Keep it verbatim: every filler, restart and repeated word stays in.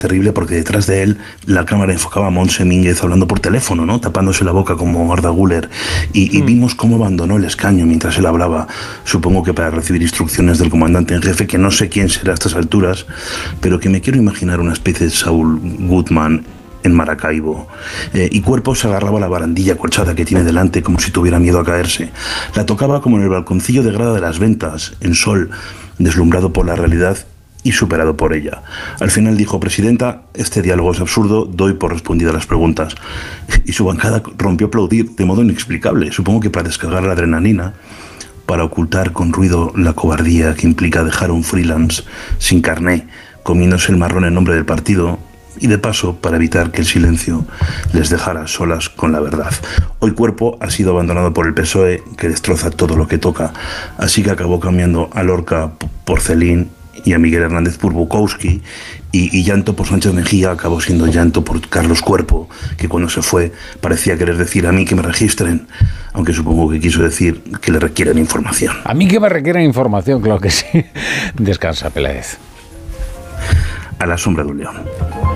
terrible porque detrás de él la cámara enfocaba a Montse Mínguez hablando por teléfono, ¿no? Tapándose la boca como Arda Güler, y, y vimos cómo abandonó el escaño mientras él hablaba, supongo que para recibir instrucciones del comandante en jefe, que no sé quién será a estas alturas, pero que me quiero imaginar una especie de Saul Goodman en Maracaibo. Eh, y Cuerpo se agarraba a la barandilla acolchada que tiene delante como si tuviera miedo a caerse. La tocaba como en el balconcillo de grada de las ventas, en sol, deslumbrado por la realidad y superado por ella. Al final dijo: presidenta, este diálogo es absurdo, doy por respondida las preguntas. Y su bancada rompió a aplaudir de modo inexplicable, supongo que para descargar la adrenalina, para ocultar con ruido la cobardía que implica dejar a un freelance sin carné, comiéndose el marrón en nombre del partido, y de paso para evitar que el silencio les dejara solas con la verdad. Hoy Cuerpo ha sido abandonado por el P S O E, que destroza todo lo que toca, así que acabó cambiando a Lorca por Celín y a Miguel Hernández por Bukowski, y, y llanto por Sánchez Mejía acabó siendo llanto por Carlos Cuerpo, que cuando se fue parecía querer decir: a mí que me registren, aunque supongo que quiso decir que le requieren información. A mí que me requieren información, claro que sí. Descansa, Peláez. A la sombra de un león.